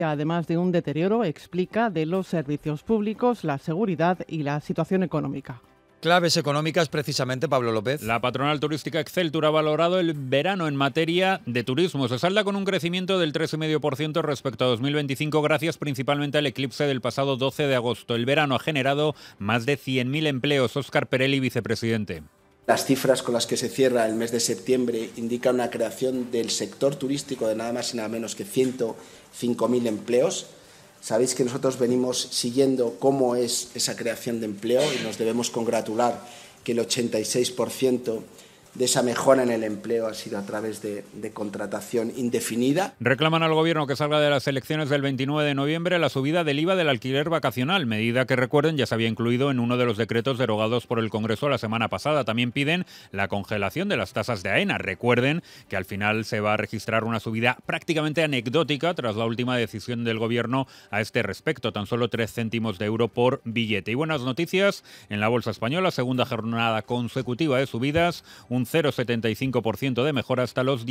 Además de un deterioro, explica, de los servicios públicos, la seguridad y la situación económica. Claves económicas, precisamente, Pablo López. La patronal turística Exceltur ha valorado el verano en materia de turismo. Se salda con un crecimiento del 3,5% respecto a 2025, gracias principalmente al eclipse del pasado 12 de agosto. El verano ha generado más de 100.000 empleos. Óscar Perelli, vicepresidente. Las cifras con las que se cierra el mes de septiembre indican una creación del sector turístico de nada más y nada menos que 105.000 empleos. Sabéis que nosotros venimos siguiendo cómo es esa creación de empleo y nos debemos congratular que el 86% de esa mejora en el empleo ha sido a través de contratación indefinida. Reclaman al Gobierno que salga de las elecciones del 29 de noviembre la subida del IVA del alquiler vacacional, medida que, recuerden, ya se había incluido en uno de los decretos derogados por el Congreso la semana pasada. También piden la congelación de las tasas de AENA. Recuerden que al final se va a registrar una subida prácticamente anecdótica tras la última decisión del Gobierno a este respecto, tan solo 3 céntimos de euro por billete. Y buenas noticias en la bolsa española, segunda jornada consecutiva de subidas, un 0,75% de mejora hasta los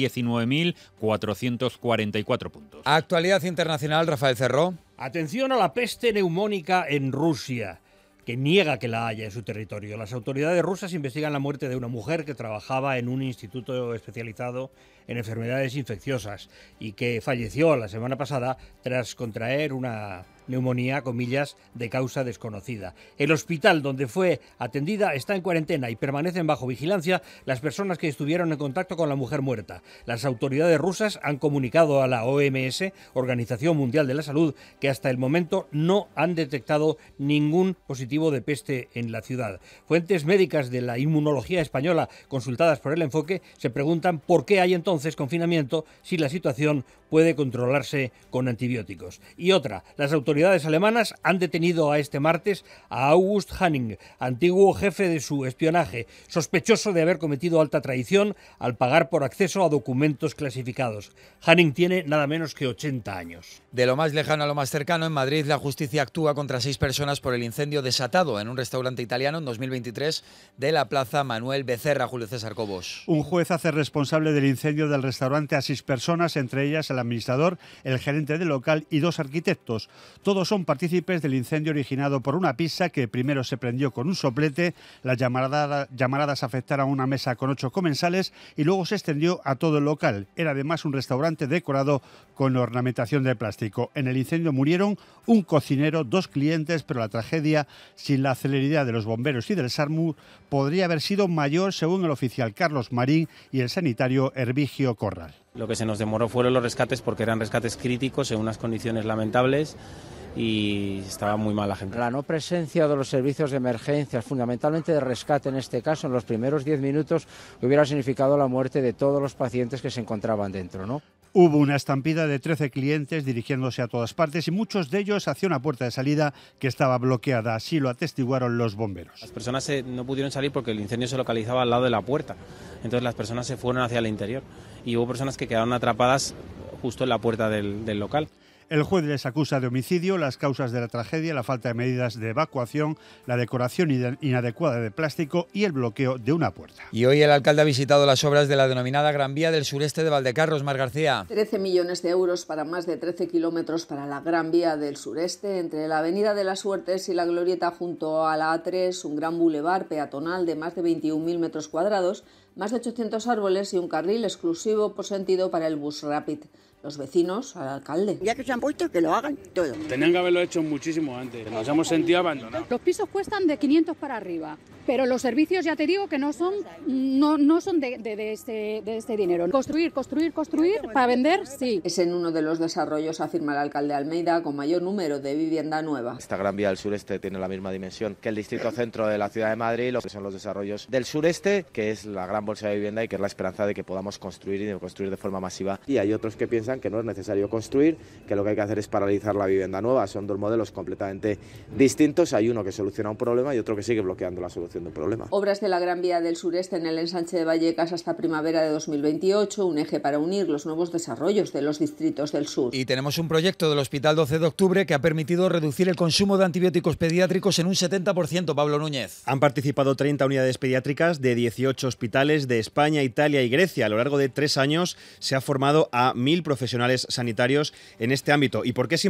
19.444 puntos. Actualidad internacional, Rafael Cerró. Atención a la peste neumónica en Rusia, que niega que la haya en su territorio. Las autoridades rusas investigan la muerte de una mujer que trabajaba en un instituto especializado en enfermedades infecciosas y que falleció la semana pasada tras contraer una neumonía, comillas, de causa desconocida. El hospital donde fue atendida está en cuarentena y permanecen bajo vigilancia las personas que estuvieron en contacto con la mujer muerta. Las autoridades rusas han comunicado a la OMS, Organización Mundial de la Salud, que hasta el momento no han detectado ningún positivo de peste en la ciudad. Fuentes médicas de la inmunología española consultadas por El Enfoque se preguntan por qué hay entonces confinamiento si la situación puede controlarse con antibióticos. Y otra, las autoridades alemanas han detenido a este martes a August Hanning, antiguo jefe de su espionaje, sospechoso de haber cometido alta traición al pagar por acceso a documentos clasificados. Hanning tiene nada menos que 80 años. De lo más lejano a lo más cercano, en Madrid la justicia actúa contra 6 personas por el incendio desatado en un restaurante italiano en 2023 de la Plaza Manuel Becerra. Julio César Cobos. Un juez hace responsable del incendio del restaurante a 6 personas, entre ellas el administrador, el gerente del local y 2 arquitectos. Todos son partícipes del incendio originado por una pizza que primero se prendió con un soplete, las llamaradas afectaron a una mesa con 8 comensales y luego se extendió a todo el local. Era además un restaurante decorado con ornamentación de plástico. En el incendio murieron un cocinero, 2 clientes, pero la tragedia, sin la celeridad de los bomberos y del SARMUR, podría haber sido mayor, según el oficial Carlos Marín y el sanitario Hervigio Corral. Lo que se nos demoró fueron los rescates porque eran rescates críticos en unas condiciones lamentables y estaba muy mal la gente. La no presencia de los servicios de emergencias, fundamentalmente de rescate en este caso, en los primeros 10 minutos, hubiera significado la muerte de todos los pacientes que se encontraban dentro, ¿no? Hubo una estampida de 13 clientes dirigiéndose a todas partes y muchos de ellos hacia una puerta de salida que estaba bloqueada. Así lo atestiguaron los bomberos. Las personas no pudieron salir porque el incendio se localizaba al lado de la puerta. Entonces las personas se fueron hacia el interior y hubo personas que quedaron atrapadas justo en la puerta del local. El juez les acusa de homicidio, las causas de la tragedia, la falta de medidas de evacuación, la decoración inadecuada de plástico y el bloqueo de una puerta. Y hoy el alcalde ha visitado las obras de la denominada Gran Vía del Sureste de Valdecarros. Mar García. 13 millones de euros para más de 13 kilómetros para la Gran Vía del Sureste, entre la Avenida de las Suertes y la Glorieta junto a la A3, un gran bulevar peatonal de más de 21.000 metros cuadrados, más de 800 árboles y un carril exclusivo por sentido para el bus Rapid. Los vecinos al alcalde. Ya que se han puesto, que lo hagan todo. Tenían que haberlo hecho muchísimo antes. Nos hemos sentido abandonados. Los pisos cuestan de 500 para arriba, pero los servicios ya te digo que no son de este dinero. Construir para vender, sí. Es en uno de los desarrollos, afirma el alcalde Almeida, con mayor número de vivienda nueva. Esta Gran Vía del Sureste tiene la misma dimensión que el distrito centro de la ciudad de Madrid, lo que son los desarrollos del sureste, que es la gran bolsa de vivienda y que es la esperanza de que podamos construir y de construir de forma masiva. Y hay otros que piensan que no es necesario construir, que lo que hay que hacer es paralizar la vivienda nueva. Son 2 modelos completamente distintos. Hay uno que soluciona un problema y otro que sigue bloqueando la solución de un problema. Obras de la Gran Vía del Sureste en el ensanche de Vallecas hasta primavera de 2028, un eje para unir los nuevos desarrollos de los distritos del sur. Y tenemos un proyecto del Hospital 12 de Octubre que ha permitido reducir el consumo de antibióticos pediátricos en un 70%. Pablo Núñez. Han participado 30 unidades pediátricas de 18 hospitales de España, Italia y Grecia. A lo largo de 3 años se ha formado a 1.000 profesionales profesionales sanitarios en este ámbito. ¿Y por qué es